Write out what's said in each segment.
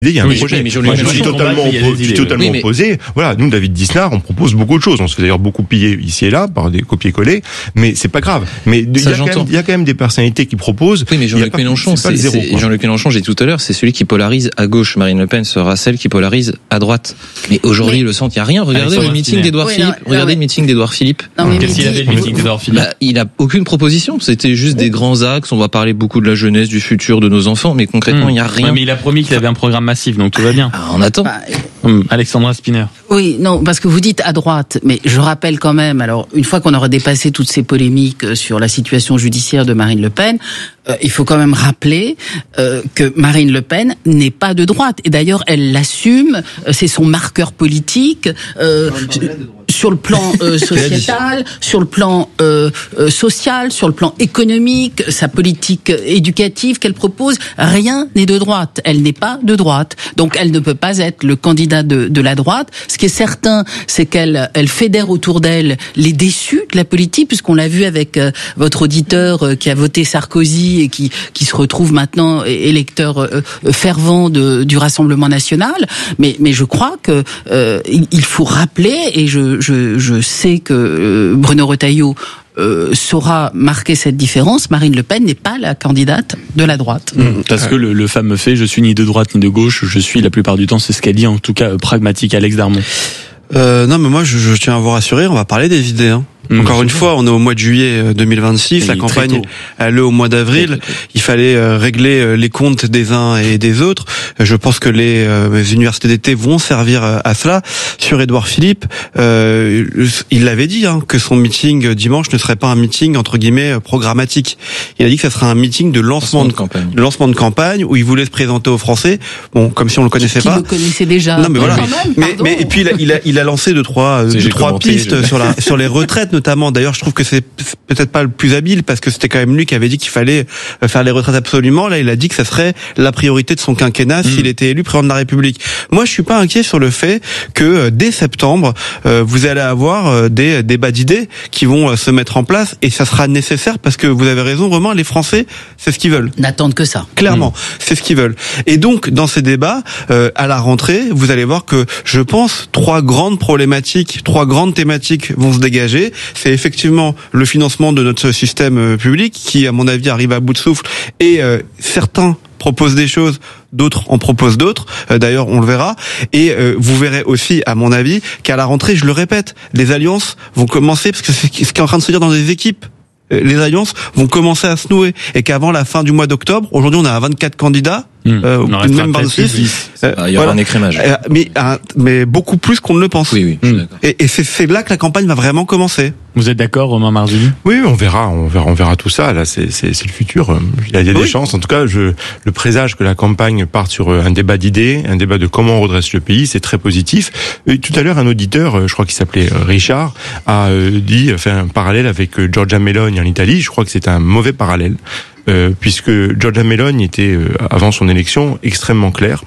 Il y a un projet. Moi, je suis totalement opposé. Voilà, nous, David Disnard, on propose beaucoup de choses. On se fait d'ailleurs beaucoup piller ici et là par des copier-coller, mais c'est pas grave. Mais il y a quand même des personnalités qui proposent. Oui, mais Jean-Luc Mélenchon, Jean-Luc Mélenchon, j'ai dit tout à l'heure, c'est celui qui polarise à gauche. Marine Le Pen sera celle qui polarise à droite. Mais aujourd'hui, le centre, il n'y a rien. Regardez le meeting d'Édouard Philippe. Regardez le meeting d'Édouard Philippe. Qu'est-ce qu'il avait, le meeting d'Édouard Philippe? Il a aucune proposition. C'était juste des grands axes. On va parler beaucoup de la jeunesse, du futur, de nos enfants, mais concrètement, il n'y a rien. Ouais, mais il a promis qu'il avait un programme massif, donc tout va bien. On attend. Alexandra Spinner. Oui, non, parce que vous dites à droite, mais je rappelle quand même, alors, une fois qu'on aura dépassé toutes ces polémiques sur la situation judiciaire de Marine Le Pen, il faut quand même rappeler que Marine Le Pen n'est pas de droite. Et d'ailleurs, elle l'assume, c'est son marqueur politique, sur le plan sociétal, sur le plan social, sur le plan économique, sa politique éducative qu'elle propose, rien n'est de droite. Elle n'est pas de droite. Donc elle ne peut pas être le candidat de la droite. Ce qui est certain, c'est qu'elle fédère autour d'elle les déçus de la politique, puisqu'on l'a vu avec votre auditeur qui a voté Sarkozy et qui se retrouve maintenant électeur fervent du Rassemblement national. Mais je crois que il faut rappeler, et je sais que Bruno Retailleau saura marquer cette différence. Marine Le Pen n'est pas la candidate de la droite. Parce que le fameux fait, je suis ni de droite ni de gauche, je suis la plupart du temps, c'est ce qu'elle dit, en tout cas pragmatique. Alex Darmon. Non, mais moi je tiens à vous rassurer, on va parler des idées. Hein. Encore une fois, on est au mois de juillet 2026, la campagne elle est au mois d'avril, il fallait régler les comptes des uns et des autres. Je pense que les universités d'été vont servir à cela. Sur Édouard Philippe, il l'avait dit que son meeting dimanche ne serait pas un meeting entre guillemets programmatique. Il a dit que ça serait un meeting de lancement de campagne où il voulait se présenter aux Français. Bon, comme si on le connaissait pas. Qui le connaissait déjà. Non, mais voilà. Mais et puis il a lancé deux trois pistes sur les retraites notamment. D'ailleurs, je trouve que c'est peut-être pas le plus habile parce que c'était quand même lui qui avait dit qu'il fallait faire les retraites absolument. Là, il a dit que ça serait la priorité de son quinquennat s'il était élu président de la République. Moi, je suis pas inquiet sur le fait que dès septembre, vous allez avoir des débats d'idées qui vont se mettre en place et ça sera nécessaire parce que vous avez raison, Romain, les Français, c'est ce qu'ils veulent. N'attendent que ça. Clairement, c'est ce qu'ils veulent. Et donc, dans ces débats, à la rentrée, vous allez voir que, je pense, trois grandes thématiques vont se dégager. C'est effectivement le financement de notre système public qui, à mon avis, arrive à bout de souffle et certains proposent des choses, d'autres en proposent d'autres. D'ailleurs, on le verra. Et vous verrez aussi, à mon avis, qu'à la rentrée, je le répète, les alliances vont commencer, parce que c'est ce qui est en train de se dire dans des équipes. Les alliances vont commencer à se nouer et qu'avant la fin du mois d'octobre, aujourd'hui on a 24 candidats, même 26. Il y aura un écrémage. Mais beaucoup plus qu'on ne le pense. Oui, je suis d'accord. Et c'est là que la campagne va vraiment commencer. Vous êtes d'accord, Romain Marzulli? Oui, on verra tout ça. Là, c'est le futur. Il y a des chances. En tout cas, le présage que la campagne parte sur un débat d'idées, un débat de comment on redresse le pays, c'est très positif. Tout à l'heure, un auditeur, je crois qu'il s'appelait Richard, a fait un parallèle avec Giorgia Meloni en Italie. Je crois que c'est un mauvais parallèle, puisque Giorgia Meloni était, avant son élection, extrêmement claire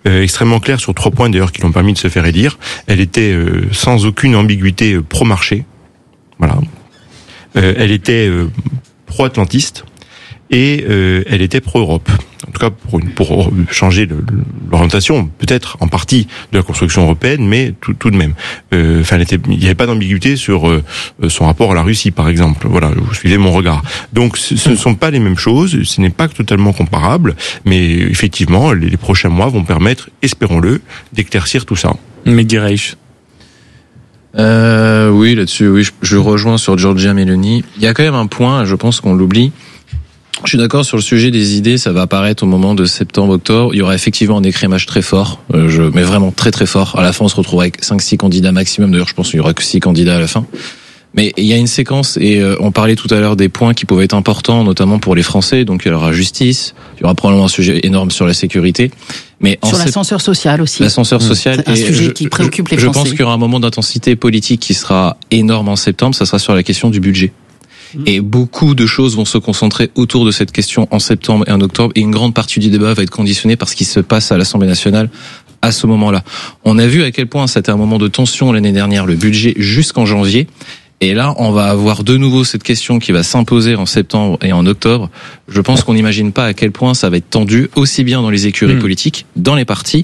sur 3 points d'ailleurs qui l'ont permis de se faire élire. Elle était sans aucune ambiguïté pro-marché. Voilà. Elle était pro-atlantiste et elle était pro-Europe. En tout cas, pour changer l'orientation, peut-être en partie de la construction européenne, mais tout de même. Il n'y avait pas d'ambiguïté sur son rapport à la Russie, par exemple. Voilà, vous suivez mon regard. Donc, ce ne sont pas les mêmes choses. Ce n'est pas totalement comparable, mais effectivement, les prochains mois vont permettre, espérons-le, d'éclaircir tout ça. Mehdi Reich. Oui, là-dessus, oui, je rejoins sur Giorgia Meloni. Il y a quand même un point, je pense qu'on l'oublie. Je suis d'accord sur le sujet des idées, ça va apparaître au moment de septembre-octobre. Il y aura effectivement un écrémage très fort, mais vraiment très très fort. À la fin, on se retrouvera avec 5-6 candidats maximum. D'ailleurs, je pense qu'il y aura que 6 candidats à la fin. Mais il y a une séquence, et on parlait tout à l'heure des points qui pouvaient être importants, notamment pour les Français. Donc il y aura justice, il y aura probablement un sujet énorme sur la sécurité. Mais sur l'ascenseur social aussi. L'ascenseur social. C'est un sujet qui préoccupe les Français. Je pense qu'il y aura un moment d'intensité politique qui sera énorme en septembre, ça sera sur la question du budget. Et beaucoup de choses vont se concentrer autour de cette question en septembre et en octobre, et une grande partie du débat va être conditionnée par ce qui se passe à l'Assemblée nationale à ce moment-là. On a vu à quel point c'était un moment de tension l'année dernière, le budget jusqu'en janvier. Et là, on va avoir de nouveau cette question qui va s'imposer en septembre et en octobre. Je pense qu'on n'imagine pas à quel point ça va être tendu, aussi bien dans les écuries politiques, dans les partis,